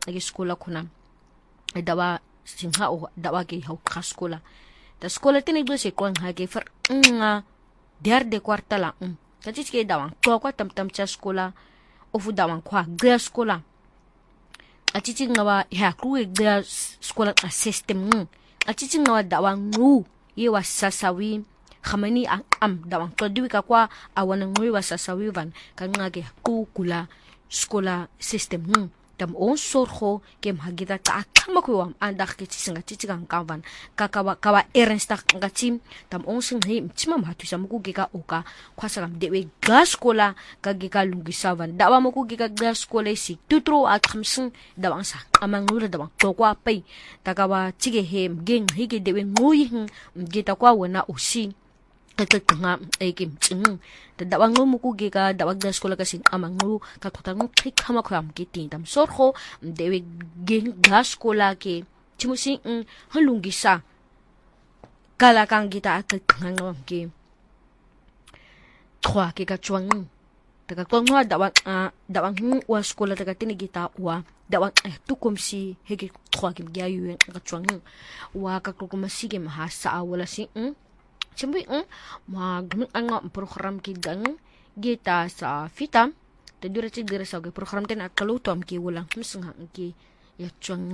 agi sekolah kuna dawa singha o dawa ke hau ka sekolah ta sekolah tini do se kon ha ke fer nga derde kwartala kati ke dawan ko tam cha sekolah ofu dawan kwa gya sekolah atichi ngawa ya kruwe gya sekolah a system atichi ngawa dawan ngu ye wa sasawi khamani dawan to diwi ka kwa awana ngui wa sasawi van ka ngage kula sekolah system tam on sorgo kem hagita ta kama ko andak ke singa chichigang kawan kawa ernsta ngachim tam on sing he chima matu samuku geka oka kwasagam dewe gas kola kageka lungisavan dawa muku geka gas kola si tutro at khamsing dawang sa amangura dawang tokwa pai takawa chige hem geng hige dewe ngui gita kwa wana usi nga ekim ching dawang mo ko giga dawag da sekolah kasi amangu katotang khama kham kitin tam sorho dewe gen gas sekolah ke chimusi halungi sa kala kang kita at ngam ke khwa ke ka chuang taga kongwa dawang wa sekolah taga tinigita wa dawang tukum si hege khwa kim gya yu ka chuang wa ka kumasi ke mahasa wala si Siyempre, mag ang program kigang gita sa fitam. Tadura sigara sa program tin at kalutom ki walang masang ki yatsuang